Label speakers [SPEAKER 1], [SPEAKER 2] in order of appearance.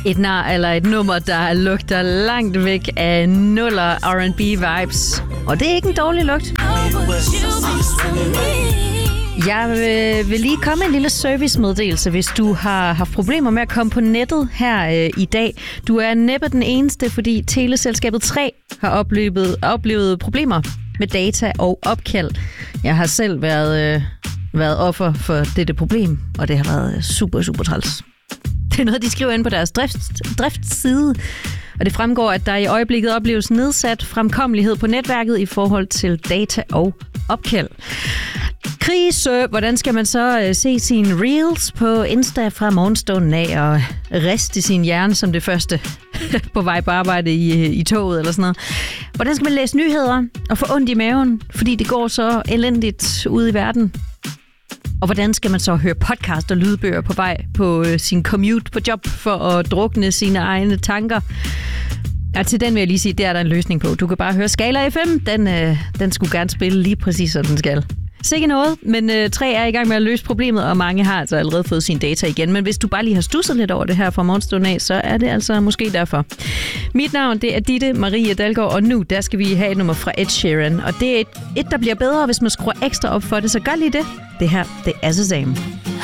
[SPEAKER 1] Et nummer, der lugter langt væk af nuller R&B-vibes. Og det er ikke en dårlig lugt. Jeg vil lige komme med en lille servicemeddelelse, hvis du har haft problemer med at komme på nettet her i dag. Du er næppe den eneste, fordi teleselskabet 3 har oplevet problemer med data og opkald. Jeg har selv været offer for dette problem, og det har været super, super træls. Det er noget, de skriver ind på deres driftsside, og det fremgår, at der i øjeblikket opleves nedsat fremkommelighed på netværket i forhold til data og opkald. Krise. Hvordan skal man så se sine reels på Insta fra morgenstunden af og riste sin hjerne som det første på vej på arbejde i toget eller sådan noget? Hvordan skal man læse nyheder og få ondt i maven, fordi det går så elendigt ude i verden? Og hvordan skal man så høre podcast og lydbøger på vej på sin commute på job for at drukne sine egne tanker? Ja, til den vil jeg lige sige, det er der en løsning på. Du kan bare høre Skala FM. Den skulle gerne spille lige præcis, som den skal. Sikke noget, men 3 er i gang med at løse problemet, og mange har altså allerede fået sine data igen. Men hvis du bare lige har stusset lidt over det her fra morgenstunden af, så er det altså måske derfor. Mit navn, det er Ditte Marie Dalgaard, og nu der skal vi have et nummer fra Ed Sheeran. Og det er et, der bliver bedre, hvis man skruer ekstra op for det, så gør lige det. Det her, det er Shazam.